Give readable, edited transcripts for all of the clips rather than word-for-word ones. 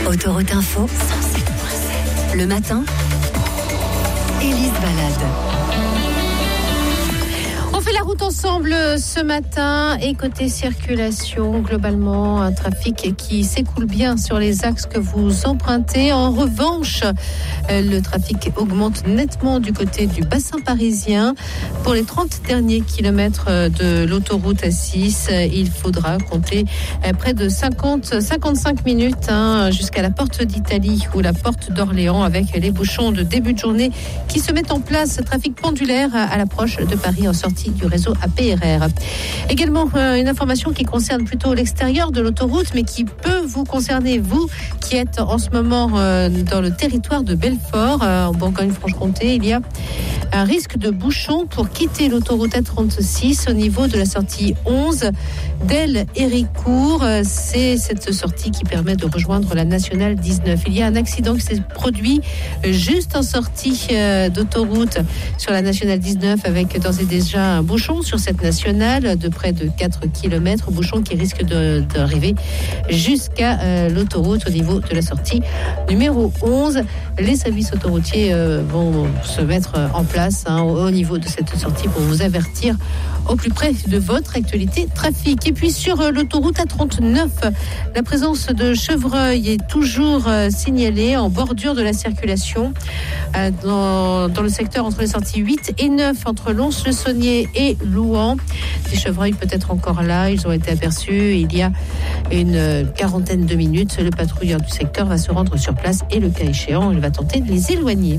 Autoroute Info, 107.7. Le matin, Élise Balade. On fait la route ensemble ce matin et côté circulation, globalement, un trafic qui s'écoule bien sur les axes que vous empruntez. En revanche, le trafic augmente nettement du côté du bassin parisien. Pour les 30 derniers kilomètres de l'autoroute A6, il faudra compter près de 55 minutes jusqu'à la porte d'Italie ou la porte d'Orléans avec les bouchons de début de journée qui se mettent en place. Trafic pendulaire à l'approche de Paris en sortie du réseau APRR. Également, une information qui concerne plutôt l'extérieur de l'autoroute, mais qui peut vous concerner, vous qui êtes en ce moment dans le territoire de Belfort, en Bourgogne-Franche-Comté. Il y a un risque de bouchon pour quitter l'autoroute A36 au niveau de la sortie 11 d'El-Héricourt. C'est cette sortie qui permet de rejoindre la nationale 19. Il y a un accident qui s'est produit juste en sortie d'autoroute sur la nationale 19 avec d'ores et déjà un bouchon sur cette nationale de près de 4 km, bouchon qui risque d'arriver jusqu'à l'autoroute au niveau de la sortie numéro 11. Les services autoroutiers vont se mettre en place au niveau de cette sortie pour vous avertir au plus près de votre actualité trafic. Et puis sur l'autoroute A39, la présence de chevreuils est toujours signalée en bordure de la circulation dans le secteur entre les sorties 8 et 9 entre Lons-le-Saunier et Louhans. Les chevreuils peut-être encore là, ils ont été aperçus il y a une quarantaine de minutes. Le patrouilleur du secteur va se rendre sur place et le cas échéant, il va tenter de les éloigner.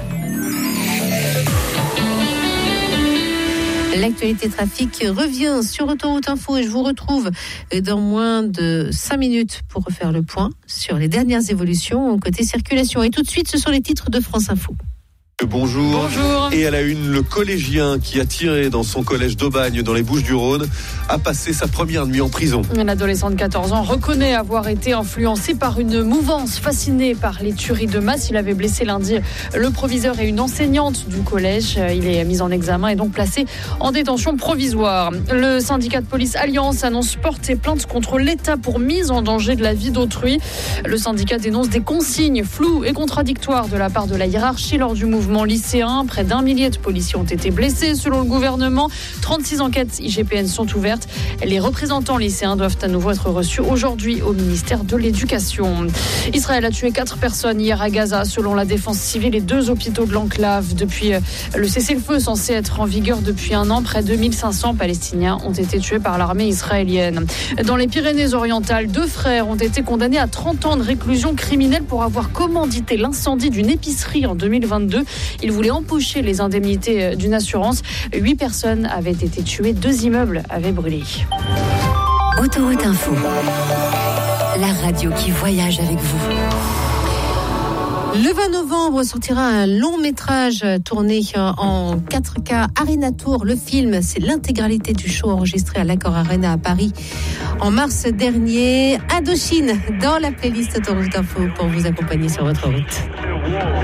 L'actualité trafic revient sur Autoroute Info et je vous retrouve dans moins de 5 minutes pour refaire le point sur les dernières évolutions côté circulation. Et tout de suite, ce sont les titres de France Info. Bonjour. Et à la une, le collégien qui a tiré dans son collège d'Aubagne dans les Bouches-du-Rhône a passé sa première nuit en prison. Un adolescent de 14 ans reconnaît avoir été influencé par une mouvance fasciné par les tueries de masse. Il avait blessé lundi le proviseur et une enseignante du collège. Il est mis en examen et donc placé en détention provisoire. Le syndicat de police Alliance annonce porter plainte contre l'État pour mise en danger de la vie d'autrui. Le syndicat dénonce des consignes floues et contradictoires de la part de la hiérarchie lors du mouvement lycéen. Près d'1 millier de policiers ont été blessés selon le gouvernement. 36 enquêtes IGPN sont ouvertes. Les représentants lycéens doivent à nouveau être reçus aujourd'hui au ministère de l'Éducation. Israël a tué 4 personnes hier à Gaza selon la défense civile et 2 hôpitaux de l'enclave. Depuis le cessez-le-feu censé être en vigueur depuis un an, près de 1500 Palestiniens ont été tués par l'armée israélienne. Dans les Pyrénées-Orientales, 2 frères ont été condamnés à 30 ans de réclusion criminelle pour avoir commandité l'incendie d'une épicerie en 2022. Ils voulaient empocher les indemnités d'une assurance. 8 personnes avaient été tuées, 2 immeubles avaient brûlé. Autoroute Info, la radio qui voyage avec vous. Le 20 novembre sortira un long métrage tourné en 4K, Arena Tour. Le film, c'est l'intégralité du show enregistré à l'Accor Arena à Paris en mars dernier. Indochine dans la playlist Autoroute Info pour vous accompagner sur votre route.